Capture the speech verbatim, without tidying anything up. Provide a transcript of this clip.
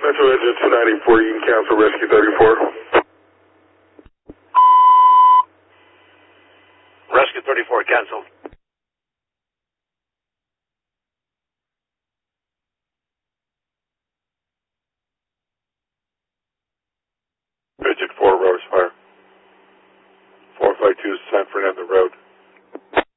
Central Engine two ninety-four, you can cancel Rescue thirty-four. Rescue thirty-four, cancel. Engine four, Rose Fire. four five two San Fernando Road.